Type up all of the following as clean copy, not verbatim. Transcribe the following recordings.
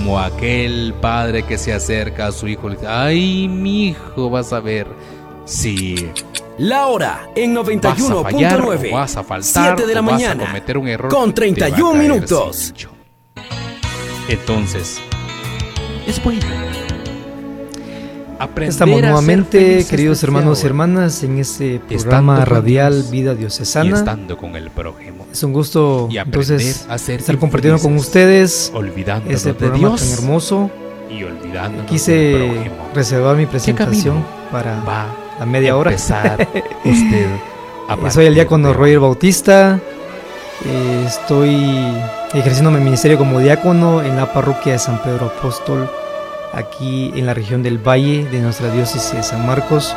como aquel padre que se acerca a su hijo y le dice: ay, mi hijo, vas a ver si La hora en vas a fallar 91.9, o vas a faltar 7 de la o vas mañana, a cometer un error, con te va a 31 caer minutos. sin dicho. Entonces, es bueno aprender Estamos a ser nuevamente, felices queridos desde hermanos y ahora, hermanas, en este estando programa con radial Dios Vida y Diocesana. estando con el prójimo, Es un gusto y aprender entonces a ser estar compartiendo con felices, ustedes olvidándonos este de programa tan Dios hermoso. y olvidándonos del Quise prójimo. reservar mi ¿Qué presentación camino para va la media hora. empezar usted a Soy el partir diácono de Roger Bautista. Estoy ejerciendo mi ministerio como diácono en la parroquia de San Pedro Apóstol, aquí en la región del Valle de nuestra diócesis de San Marcos.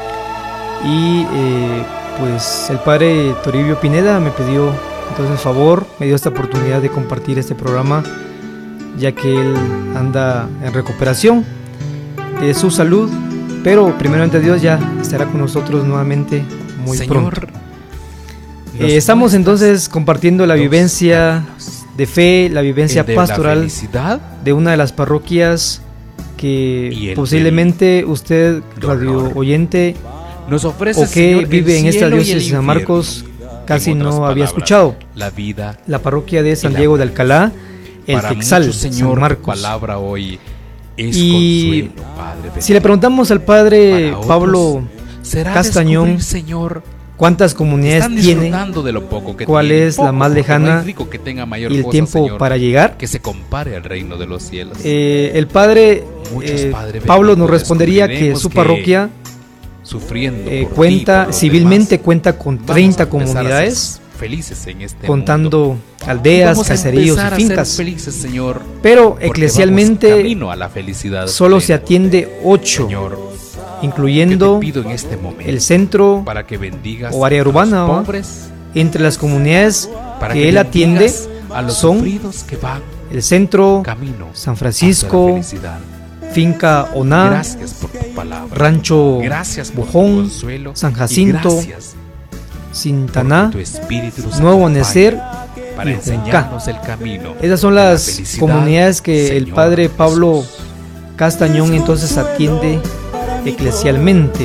Y pues el padre Toribio Pineda me pidió entonces favor, me dio esta oportunidad de compartir este programa, ya que él anda en recuperación de su salud, pero primeramente Dios ya estará con nosotros nuevamente muy Señor, pronto. nos Estamos muestras entonces compartiendo la dos vivencia caminos. de fe, la vivencia El de la pastoral felicidad de una de las parroquias Y que el posiblemente usted, radio dolor. oyente, nos ofrece, o que Señor, vive el en esta cielo y el diócesis de San infierno. Marcos, casi En otras no había palabras, escuchado. la vida. La parroquia de San la Diego de Alcalá, el Para Quetzal, muchos, Señor, San tu Marcos. palabra hoy es Y consuelo, Padre bendito. Si le preguntamos al padre Para otros, Pablo será Castañón, descubrir, Señor, cuántas que comunidades están tiene disfrutando de lo poco que cuál tienen. es la Poco, más porque lejana no hay rico que tenga mayor y el cosa, tiempo Señor, para llegar, que se compare al reino de los cielos. el padre Muchos, Padre Pablo bendito, nos respondería que descubriremos su que parroquia sufriendo por ti, cuenta, por los civilmente demás, cuenta con vamos 30 a empezar a ser comunidades, felices en este contando mundo. aldeas, Vamos a caseríos y empezar a ser fincas. felices, Señor, Pero porque vamos eclesialmente camino a la felicidad solo se plena. atiende 8, Señor, incluyendo que te pido en este momento el centro para que bendigas o área a los urbana, ¿va? pobres, entre las comunidades para que él atiende bendigas a los son sufridos que van el centro, camino San hacia la Francisco, felicidad. Finca Oná, Gracias por tu palabra. Rancho Gracias por tu Bojón, consuelo. San Y Jacinto, gracias Sintaná, porque tu espíritu nos Nuevo acompaña Necer para y Juncá. enseñarnos el camino. Esas son de la las felicidad, comunidades que el Señor padre Pablo Jesús. Castañón entonces atiende eclesialmente.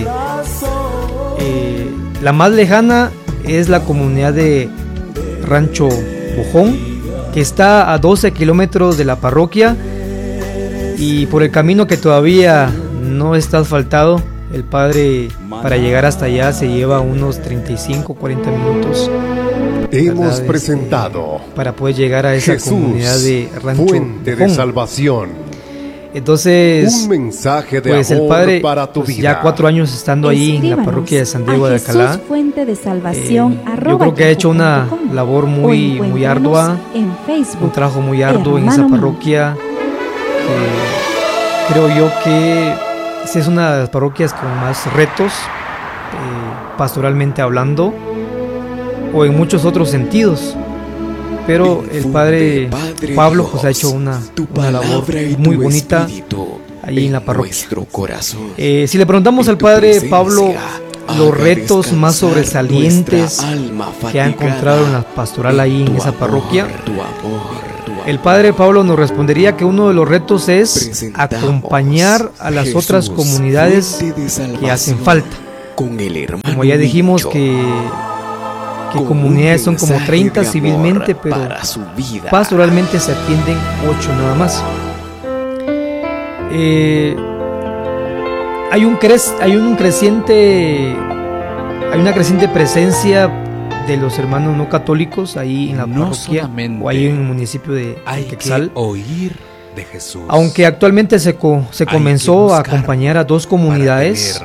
La más lejana es la comunidad de Rancho Bojón, que está a 12 kilómetros de la parroquia, y por el camino que todavía no está asfaltado, el padre para llegar hasta allá se lleva unos 35-40 minutos. Hemos ¿verdad? presentado Para poder llegar a esa Jesús, comunidad de Rancho fuente de Bojón. salvación. Entonces, Un mensaje de pues amor el padre, para tu pues, vida. ya 4 años estando ahí en la parroquia de San Diego de Alcalá. Fuente de salvación, Yo creo que ha hecho una labor muy ardua, en Facebook, un trabajo muy arduo en esa Hermano parroquia. Creo yo que esa es una de las parroquias con más retos, pastoralmente hablando, o en muchos otros sentidos. Pero el padre Pablo pues ha hecho una labor muy bonita ahí en la parroquia. Si le preguntamos al padre Pablo los retos más sobresalientes que ha encontrado en la pastoral ahí en esa parroquia, el padre Pablo nos respondería que uno de los retos es acompañar a las otras comunidades que hacen falta. Como ya dijimos que comunidades son como 30 civilmente, pero pastoralmente se atienden 8 nada más. Hay una creciente presencia de los hermanos no católicos ahí en la parroquia o ahí en el municipio de Quetzal. Oír de Jesús. Aunque actualmente se comenzó a acompañar a 2 comunidades,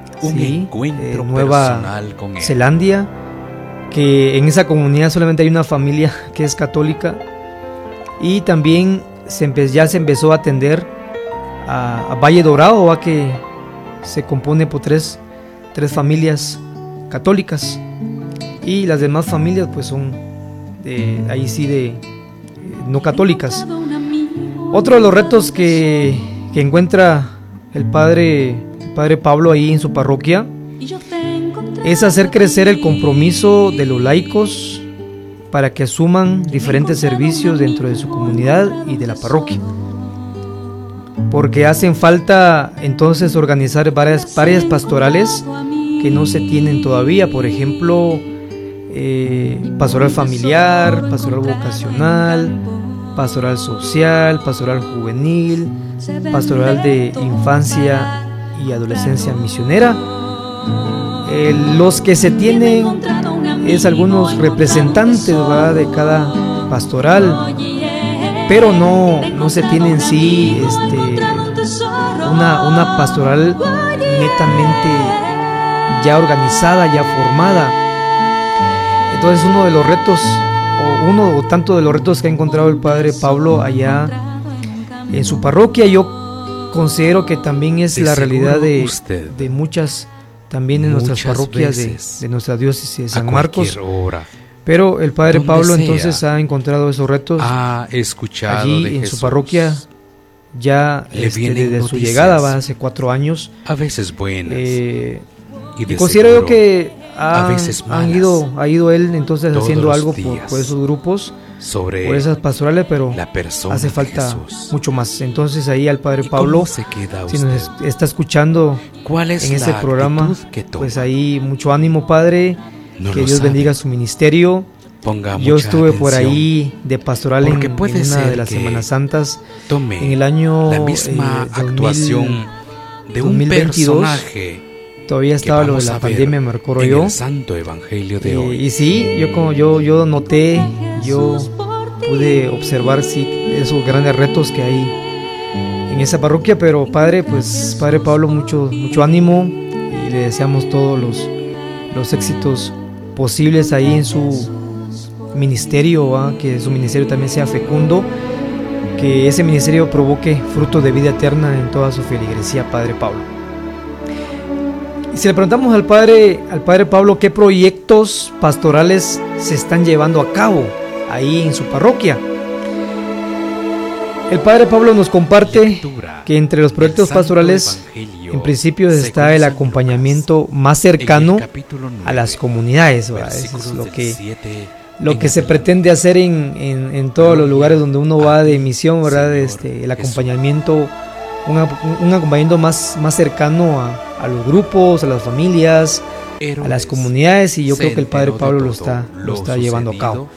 Nueva con él. Zelandia, que en esa comunidad solamente hay una familia que es católica, y también ya se empezó a atender a Valle Dorado, a que se compone por tres familias católicas, y las demás familias pues son ahí sí de no católicas. Otro de los retos que encuentra el padre Pablo ahí en su parroquia es hacer crecer el compromiso de los laicos para que asuman diferentes servicios dentro de su comunidad y de la parroquia. porque hacen falta entonces organizar varias pastorales que no se tienen todavía. Por ejemplo, pastoral familiar, pastoral vocacional, pastoral social, pastoral juvenil, pastoral de infancia y adolescencia misionera. Los que se tienen es algunos representantes, ¿verdad?, de cada pastoral, pero no se tiene en sí una pastoral netamente ya organizada, ya formada. Entonces uno de los retos, uno o tanto de los retos que ha encontrado el padre Pablo allá en su parroquia, yo considero que también es la realidad de muchas, también en nuestras parroquias de nuestra diócesis de San Marcos. Pero el padre Pablo entonces ha encontrado esos retos allí en su parroquia, ya desde su llegada, va hace 4 años. A veces buenas. Y considero yo que ha ido él entonces haciendo algo por esos grupos, por esas pastorales, pero hace falta mucho más. Entonces ahí al padre Pablo, si nos está escuchando en este programa, pues ahí mucho ánimo, padre, que Dios bendiga su ministerio. Yo estuve por ahí de pastoral en una de las Semanas Santas en el año la misma actuación de un 2022. personaje. Todavía estaba lo de la pandemia, me recuerdo yo. El Santo Evangelio de hoy. Y sí, yo noté, yo pude observar esos grandes retos que hay en esa parroquia. Pero padre Pablo, mucho ánimo, y le deseamos todos los éxitos posibles ahí en su ministerio, que su ministerio también sea fecundo, que ese ministerio provoque fruto de vida eterna en toda su feligresía, padre Pablo. Y si le preguntamos al padre Pablo qué proyectos pastorales se están llevando a cabo ahí en su parroquia, el padre Pablo nos comparte que entre los proyectos pastorales en principio está el acompañamiento más cercano a las comunidades, ¿verdad? Eso es lo que se pretende hacer en todos los lugares donde uno va de misión, ¿verdad? El acompañamiento, un acompañamiento más cercano a los grupos, a las familias, a las comunidades, y yo creo que el padre Pablo lo está llevando a cabo.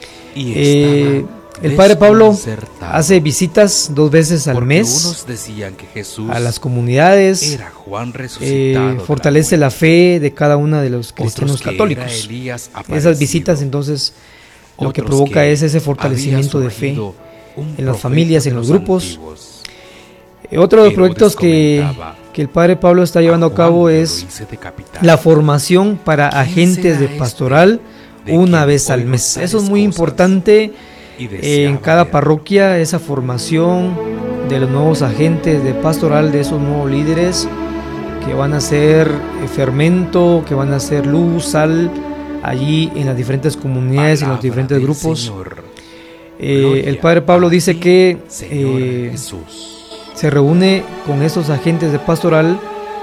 El padre Pablo hace visitas 2 veces al mes a las comunidades, fortalece la fe de cada uno de los cristianos católicos. Esas visitas entonces lo que provoca es ese fortalecimiento de fe en las familias, en los grupos. Otro de los proyectos que el padre Pablo está llevando a cabo es la formación para agentes de pastoral una vez al mes. Eso es muy importante en cada parroquia, esa formación de los nuevos agentes de pastoral, de esos nuevos líderes que van a ser fermento, que van a ser luz, sal allí en las diferentes comunidades, en los diferentes grupos. El padre Pablo dice que se reúne con esos agentes de pastoral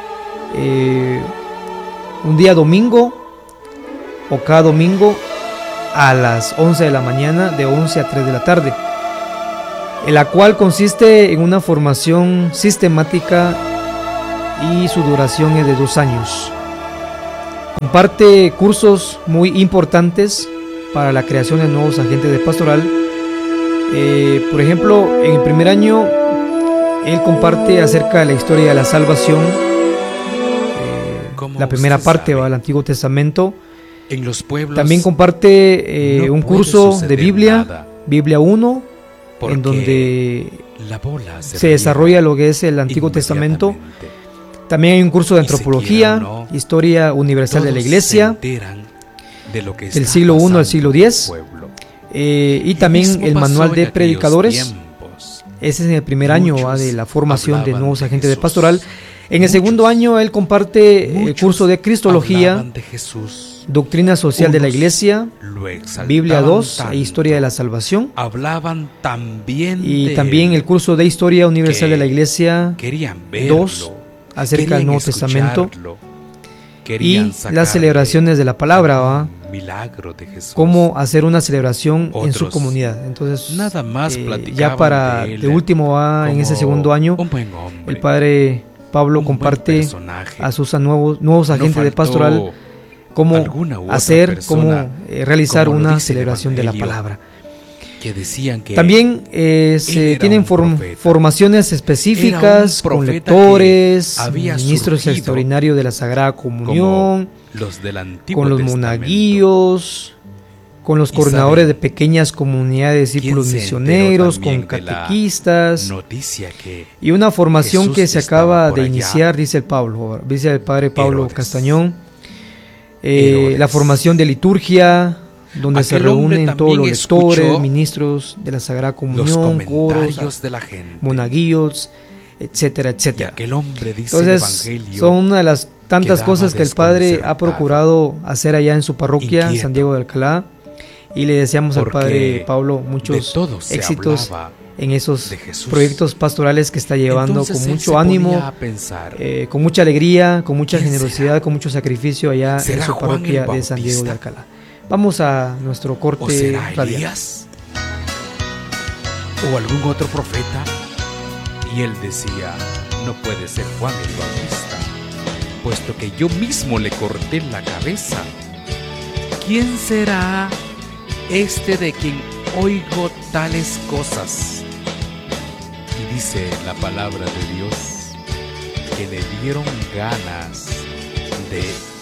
un día domingo o cada domingo a las 11 de la mañana, de 11 a 3 de la tarde, en la cual consiste en una formación sistemática y su duración es de 2 años. Comparte cursos muy importantes para la creación de nuevos agentes de pastoral. Por ejemplo, en el primer año él comparte acerca de la historia de la salvación, la primera parte del Antiguo Testamento. En los pueblos también comparte un curso de Biblia 1, en donde se desarrolla lo que es el Antiguo Testamento. También hay un curso de antropología, historia universal de la Iglesia, del siglo I al siglo X, y también el manual de predicadores. Ese es en el primer año de la formación de nuevos agentes de pastoral. En el segundo año él comparte el curso de Cristología, Doctrina Social de la Iglesia, Biblia 2 e Historia de la Salvación. Y también el curso de Historia Universal de la Iglesia 2 acerca del Nuevo Testamento. Y las celebraciones de la palabra, milagro de Jesús. cómo hacer una celebración en su Otros comunidad. Entonces, nada más platicaban ya para de él de último, en ese como segundo año, un buen hombre, el padre Pablo un buen comparte personaje. a sus nuevos No agentes de faltó pastoral cómo alguna u otra hacer, persona, cómo realizar como lo una dice el celebración de la Evangelio, palabra. que decían que También se era tienen un profeta. formaciones específicas Era un con profeta lectores, que había ministros surgido extraordinarios de la Sagrada como Comunión, los del Antiguo con los Testamento. monaguillos, con los Y coordinadores saben de pequeñas comunidades de discípulos quién se enteró misioneros, con también de la catequistas, noticia que y una formación Jesús que se estaba acaba por de allá. iniciar, dice el padre Pablo Herodes. Castañón, Herodes. la formación de liturgia, donde se Aquel hombre reúnen todos los también lectores, escuchó ministros de la Sagrada los Comunión, coros, comentarios de la gente. monaguillos, etcétera, Y etcétera. aquel hombre dice Entonces, el Evangelio, son una de las tantas quedaba cosas que el Padre ha desconcertado, procurado hacer allá en su parroquia, inquieto, San Diego de Alcalá, y le deseamos al porque Padre Pablo de muchos todo se éxitos hablaba en esos de Jesús. proyectos pastorales que está llevando Entonces con él mucho se ánimo, ponía a pensar, con mucha alegría, con mucha ¿quién generosidad, será? con mucho sacrificio allá en ¿Será su Juan parroquia el de San Diego de Bautista? Alcalá. Vamos a nuestro ¿o corte será radial. Elías? ¿O algún otro profeta? Y él decía, no puede ser Juan el Bautista, puesto que yo mismo le corté la cabeza. ¿Quién será este de quien oigo tales cosas? Y dice la palabra de Dios que le dieron ganas de